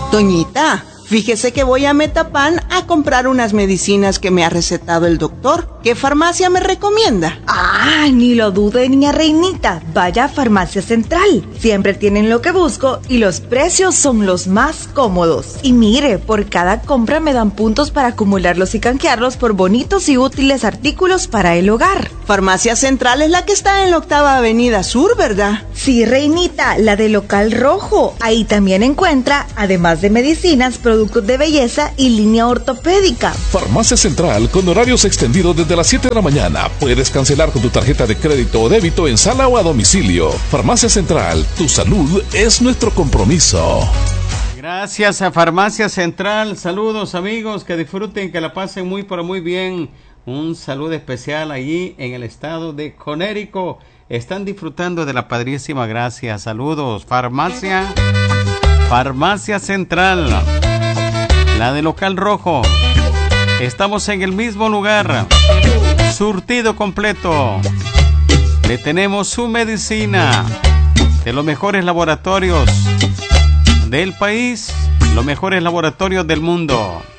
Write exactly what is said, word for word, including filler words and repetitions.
Doñita, fíjese que voy a Metapan a comprar unas medicinas que me ha recetado el doctor. ¿Qué farmacia me recomienda? Ah, ni lo dude, niña Reinita. Vaya a Farmacia Central. Siempre tienen lo que busco y los precios son los más cómodos. Y mire, por cada compra me dan puntos para acumularlos y canjearlos por bonitos y útiles artículos para el hogar. Farmacia Central es la que está en la octava avenida sur, ¿verdad? Sí, Reinita, la de Local Rojo. Ahí también encuentra, además de medicinas, productos de belleza y línea ortopédica. Farmacia Central con horarios extendidos desde las siete de la mañana. Puedes cancelar con tu tarjeta de crédito o débito en sala o a domicilio. Farmacia Central, tu salud es nuestro compromiso. Gracias a Farmacia Central. Saludos, amigos, que disfruten, que la pasen muy pero muy bien. Un saludo especial allí en el estado de Connecticut. Están disfrutando de la padrísima gracia. Saludos, Farmacia Farmacia Central, la de Local Rojo. Estamos en el mismo lugar. Surtido completo. Le tenemos su medicina de los mejores laboratorios del país, los mejores laboratorios del mundo.